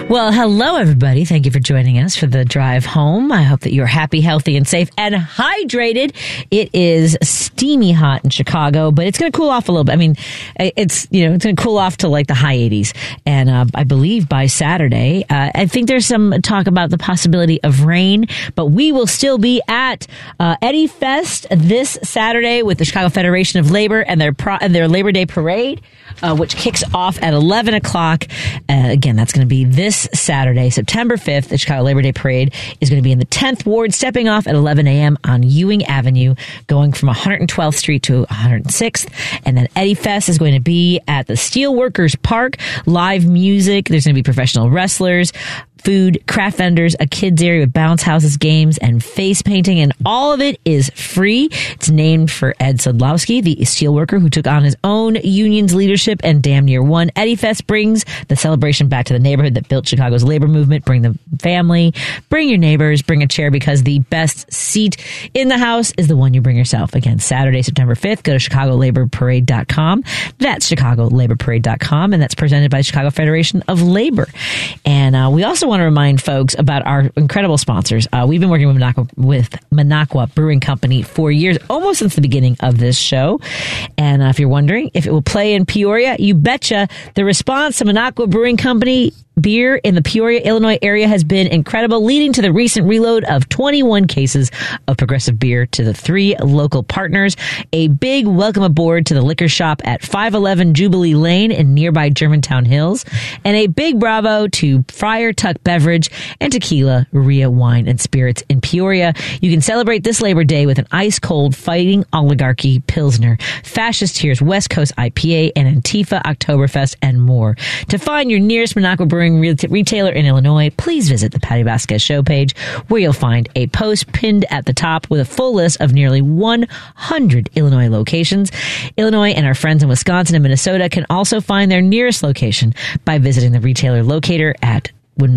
Well, hello, everybody. Thank you for joining us for the drive home. I hope that you're happy, healthy, and safe and hydrated. It is steamy hot in Chicago, but it's going to cool off a little bit. I mean, it's going to cool off to like the high 80s. And I believe by Saturday, I think there's some talk about the possibility of rain, but we will still be at Eddie Fest this Saturday with the Chicago Federation of Labor and their Labor Day Parade, which kicks off at 11 o'clock. Again, that's going to be this Saturday, September 5th. The Chicago Labor Day Parade is going to be in the 10th Ward, stepping off at 11 a.m. on Ewing Avenue, going from 112th Street to 106th. And then Eddie Fest is going to be at the Steelworkers Park. Live music. There's going to be professional wrestlers, food, craft vendors, a kids area with bounce houses, games, and face painting, and all of it is free. It's named for Ed Sudlowski, the steelworker who took on his own union's leadership and damn near won. Eddie Fest brings the celebration back to the neighborhood that built Chicago's labor movement. Bring the family, bring your neighbors, bring a chair, because the best seat in the house is the one you bring yourself. Again, Saturday, September 5th, go to ChicagoLaborParade.com. That's ChicagoLaborParade.com, and that's presented by Chicago Federation of Labor. And we also want to remind folks about our incredible sponsors. We've been working with Minocqua Brewing Company for years, almost since the beginning of this show. And if you're wondering if it will play in Peoria, you betcha. The response to Minocqua Brewing Company beer in the Peoria, Illinois area has been incredible, leading to the recent reload of 21 cases of Progressive beer to the 3 local partners. A big welcome aboard to the liquor shop at 511 Jubilee Lane in nearby Germantown Hills, and a big bravo to Friar Tuck Beverage and Tequila Ria Wine and Spirits in Peoria. You can celebrate this Labor Day with an ice-cold Fighting Oligarchy Pilsner, Fascist Tears West Coast IPA, and Antifa Oktoberfest, and more. To find your nearest Minocqua Brewing retailer in Illinois, please visit the Patty Vasquez show page, where you'll find a post pinned at the top with a full list of nearly 100 Illinois locations. Illinois and our friends in Wisconsin and Minnesota can also find their nearest location by visiting the retailer locator at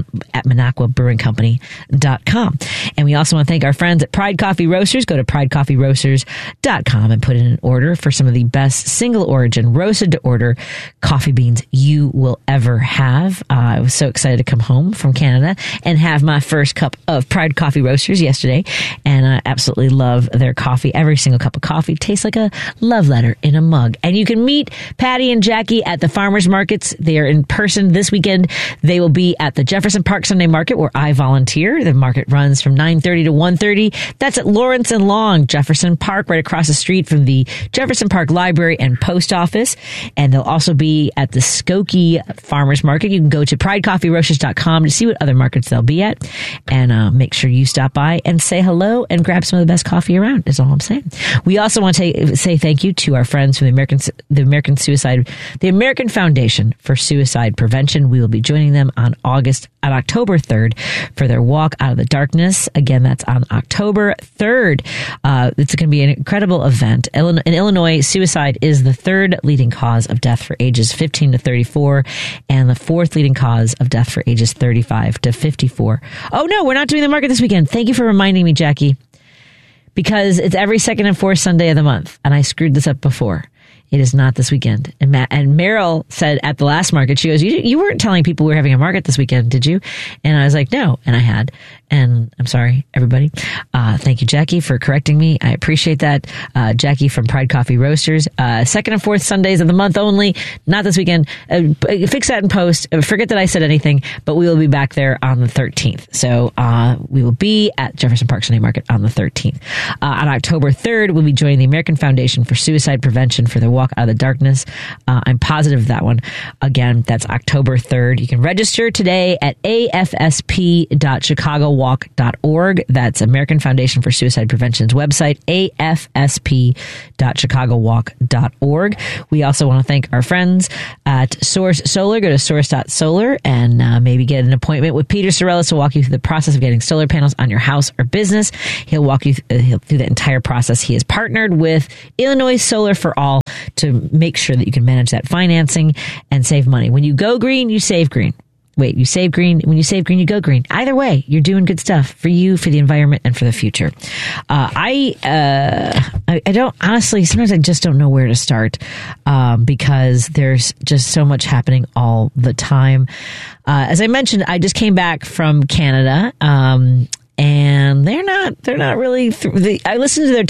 MinocquaBrewingCompany.com. And we also want to thank our friends at Pride Coffee Roasters. Go to PrideCoffeeRoasters.com and put in an order for some of the best single origin roasted to order coffee beans you will ever have. I was so excited to come home from Canada and have my first cup of Pride Coffee Roasters yesterday. And I absolutely love their coffee. Every single cup of coffee tastes like a love letter in a mug. And you can meet Patty and Jackie at the farmers markets. They are in person this weekend. They will be at the Jefferson Park Sunday Market, where I volunteer. The market runs from 9:30 to 1:30. That's at Lawrence and Long, Jefferson Park, right across the street from the Jefferson Park Library and Post Office. And they'll also be at the Skokie Farmers Market. You can go to PrideCoffeeRoasters.com to see what other markets they'll be at, and make sure you stop by and say hello and grab some of the best coffee around, is all I'm saying. We also want to say thank you to our friends from the American Foundation for Suicide Prevention. We will be joining them on October 3rd for their Walk Out of the Darkness. Again, that's on October 3rd. It's going to be an incredible event. In Illinois, suicide is the 3rd leading cause of death for ages 15 to 34 and the 4th leading cause of death for ages 35 to 54. Oh, no, we're not doing the market this weekend. Thank you for reminding me, Jackie, because it's every second and fourth Sunday of the month, and I screwed this up before. It is not this weekend. And Meryl said at the last market, she goes, you weren't telling people we were having a market this weekend, did you? And I was like, no. And I had. And I'm sorry, everybody. Thank you, Jackie, for correcting me. I appreciate that. Jackie from Pride Coffee Roasters. Second and fourth Sundays of the month only. Not this weekend. Fix that in post. Forget that I said anything, but we will be back there on the 13th. So we will be at Jefferson Park Sunday Market on the 13th. On October 3rd, we'll be joining the American Foundation for Suicide Prevention for their Walk Out of the Darkness. I'm positive of that one. Again, that's October 3rd. You can register today at afsp.chicagowalk.org. That's American Foundation for Suicide Prevention's website, afsp.chicagowalk.org. We also want to thank our friends at Source Solar. Go to source.solar and maybe get an appointment with Peter Sorellis to walk you through the process of getting solar panels on your house or business. He'll walk you through the entire process. He has partnered with Illinois Solar for All to make sure that you can manage that financing and save money. When you go green, you save green. Wait, you save green. When you save green, you go green. Either way, you're doing good stuff for you, for the environment, and for the future. I don't, honestly, sometimes I just don't know where to start because there's just so much happening all the time. As I mentioned, I just came back from Canada. And they're not really I listened to their